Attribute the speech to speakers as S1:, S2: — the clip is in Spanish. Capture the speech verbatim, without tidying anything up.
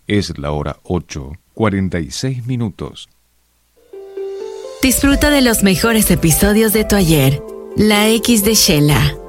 S1: Es la hora ocho, cuarenta y seis minutos.
S2: Disfruta de los mejores episodios de tu ayer. La X de Shela.